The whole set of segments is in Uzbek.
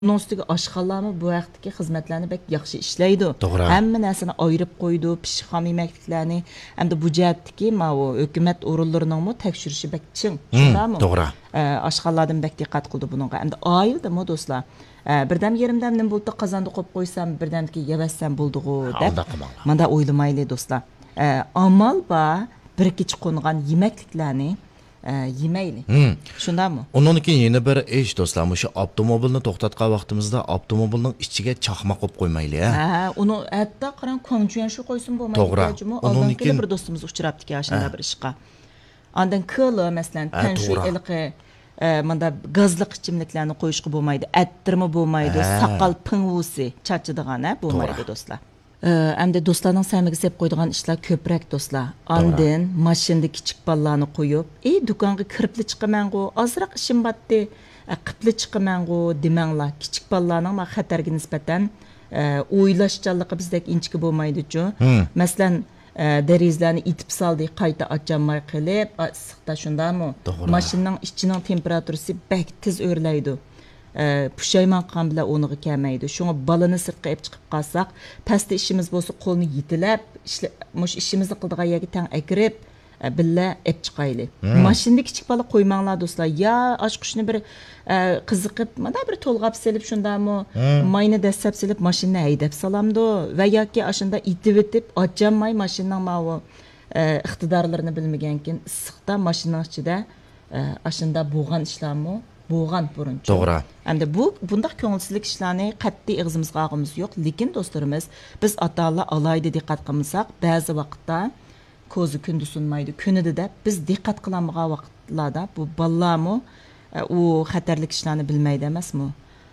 Bunun üstüge aşxanlarmı bu vaqtdagi xizmatlarni bek yaxshi ishlaydi. To'g'ri. Hamma narsani ayirib qo'ydi, pishxom yemekliklarni. Hamda bu jihatdagi ma o hukumat o'rinlarining mu tekshirishi bek ching. Shundami? To'g'ri. Aşxanlardan bek diqqat qildi buningga. Hamda oildimi do'stlar? Birdam yerimdam nim bo'ldi qozonda qo'yib qo'ysam, birdamki yevassam bo'ldi-ku deb. Manda o'ylamayli do'stlar. Amal ba bir kecha qo'ngan yemekliklarni yemayli. Shundami? Ondan keyin yana bir ish do'stlar, o'sha avtomobilni to'xtatgan vaqtimizda avtomobilning ichiga chaqma qo'yib qo'ymayli, ha. Uni hatto qarang konjuyan shu qo'ysin bo'lmaydi. To'g'ri. Ondan keyin bir do'stimiz uchrabdiki ashunda bir ishqa. Ondan kilo masalan tanshu ilqi manda gazliq ichimliklarni qo'yishga bo'lmaydi. Attirma bo'lmaydi, saqal pingvusi chachidigan ha bo'lmaydi do'stlar. Hamda do'stlarning samiga sep qo'ydigan ishlar ko'proq do'stlar. Ondan mashinada kichik bolalarni qo'yib, do'konga kiribli chiqaman-ku, ozroq ishim batdi, qipli chiqaman-ku demanglar. Kichik bolalarning ma xatarga nisbatan o'ylashchanligi bizdek inchki bo'lmaydi-ku. Masalan, derizlarni itib saldi, qayta ocholmay qilib, issiqda shundami? Mashinaning ichining temperaturasi bek tez o'rlaydi. Pushayman qilgan bilan o'niga kelmaydi. Shunga balani sirtqa olib chiqib qolsak, pastda ishimiz bo'lsa qo'lni yetilab, mush ishimizni qildigan yerga tang akirib, billa olib chiqayli. Mashinada kichik bola qo'ymanglar do'stlar. Ya ochqushni bir qiziqib, mana bir to'lg'ab selib shundami, mayni dastab selib mashinani haydab salamdi va yoki ashunda itib etib, ocholmay mashinaning mavu iqtidorlarini bilmagankin, issiqda mashinaning ichida ashunda bo'lgan ishlarmi bo'lgan burunchi. To'g'ri. Hamda bundaq ko'ngilsizlik ishlarni qat'iy ig'zimizga olg'imiz yo'q, lekin do'stlarimiz biz ota-onalar alayda diqqat qilmasak, ba'zi vaqtda ko'zi kunda sunmaydi. Kunida deb biz diqqat qilmagan vaqtlarda bu bolalarmi u xatarlik ishlarni bilmaydi emasmi?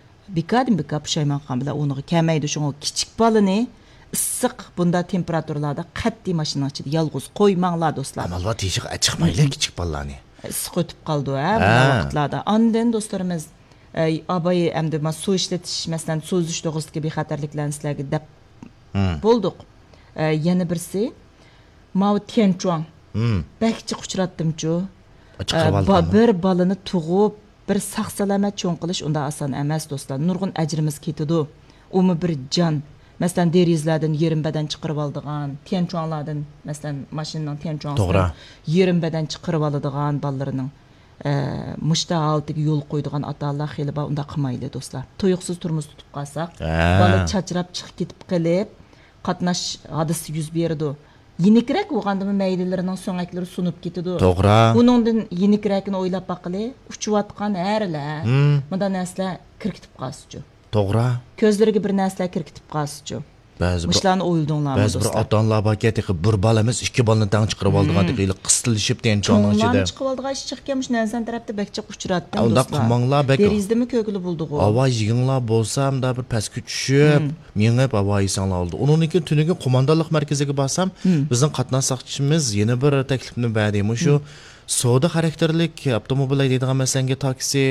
Bika pushaymon qilgan bilan o'niga kelmaydi. Shunga kichik bolani issiq bunda temperaturlarda qat'iy mashinaning ichida yolg'iz qo'ymanglar do'stlar. Amalda teshik chiqmayli kichik bolalarni. Issiq o'tib qoldi bu vaqtlarda. Ondan do'stlarimiz abay hamda suv ishlatish, masalan, so'zish to'g'risidagi bexatarliklarni sizlarga deb bo'ldik. Yana birsi Mao Tianchuan. Bekchi uchratdim-chu. Bir balani tug'ib, bir saq salomat cho'ng qilish unda oson emas do'stlar. Nurg'un ajrimiz ketadi. Umi bir jon. Masalan, derizlardan yerim badan chiqarib oldigan, Tianchuanlardan, masalan, mashinaning Tianchuansidan yerim badan chiqarib oladigan ballarning mushta oltiga yo'l qo'ydigan ota-onalar xeli bor, unda qilmaydi do'stlar. Tuyuqsiz turmush tutib qolsak, bola chachrab chiqib ketib qilib, qatnash hodisi yuz berdi. Yenikrak bo'lgandimi maydalarining so'ngaklari sunib ketadi. To'g'ri. Buningdan yenikrakini o'ylab baqili, uchayotgan harlar, bunda narsalar kirkitib qolsa-chu. To'g'ri. Ko'zlariga bir narsalar kirkitib qolsa-chu. Ba'zilarni o'yildinglarmi do'stlar? Ba'zi bir ota-onalar baketi bir balamiz ikki balani tang chiqarib oldigan degili qistilishib tenchoning ichida. Chiqib oldigan ish chiqqanmish nazan tarafda bakcha uchratdim do'stlar. Unda qilmanglar bek. Derizdimi ko'gili bo'ldi-ku. Avoy yig'inglar bo'lsa, hamda bir pastga tushib, mengib avoy yesanglar oldi. Uning keyin tuniga qo'mondonlik markaziga borsam, bizning qatnashchiimiz yana bir taklifni berdi. Shu soda xarakterlik avtomobil deydigan masalanga taksi,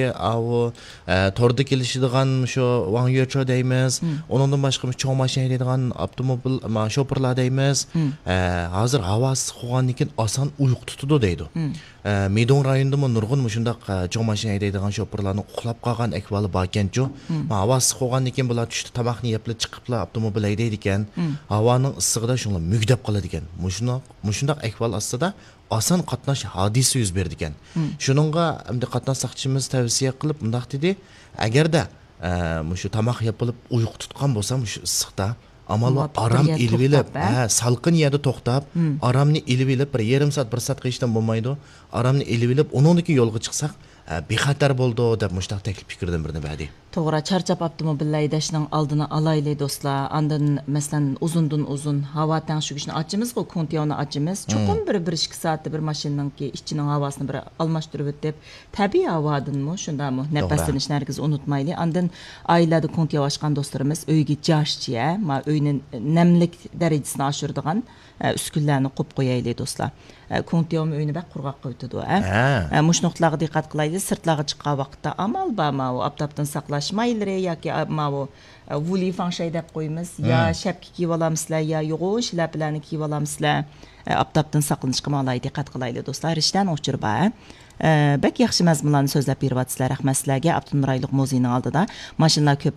torda kelishadigan shu Wang Yuecho deymiz. Uningdan boshqa cho'ng mashina deydigan avtomobil, shoferlar deymiz. Hozir havas qo'ygandan keyin oson uyqu tutadi deydi. Medon rayonida nurg'un shundaq cho'ng mashina deydigan shoferlarning uxlab qolgan ahvoli bor ekan-ku. Havas qo'ygandan keyin bular tushda tomoqni yeb chiqiblar avtomobil deydi ekan. Havoning issig'ida shunlar mugdab qoladi ekan. Shundaq ahvol ostida oson qatnash hodisi yuz berdi ekan. Shuningga endi qatnashchiimiz tavsiya qilib bundaq dedi, agarda shu tomoq yapilib uyqu tutgan bo'lsa, shu issiqda amal aram ilib, salqin yerda to'xtab, aramni ilib bir yarim soat, bir soat qilishdan bo'lmaydi. Aramni ilib, undan keyin yo'lga chiqsak, bexatar bo'ldi deb mushtaq taklif fikrdan birini berdi. To'g'ri, charchab avtomobil haydashning oldini olaylik do'stlar. Ondan masalan uzun havo tangshigishni ochimiz-ku, kondisyonni ochimiz. Chuqur bir 1-2 soatda bir mashinaningki ichining havosini bir almashtirib o'tib, tabiiy havodanmi, shundami? Nafaslanishni hargiz unutmaylik. Ondan oilada kondision ochgan do'stlarimiz uyga joshchiya, uyning namlik darajasini oshiradigan uskunlarni qo'yib qo'yaylik do'stlar. Kondision uyni bak qurg'oqqa o'tadi. Mushnoqlarga diqqat qilaylik. Sirtlarga chiqqan vaqtda amal bormi, obdobdan saqlashmaylar yoki vuli fangshay deb qo'yamiz, yo shapka kiyib olamizlar, yo yo'g'on shlapalarni kiyib olamizlar. Obdobdan saqlanishga malay diqqat qilaylik do'stlar. Rishdan o'chirib Bək yaxşı məzmunlarını sözləb berivatsizlər. Rəhmət sizlərə. Abdunur Aylıq muzeyining oldida mashinalar ko'p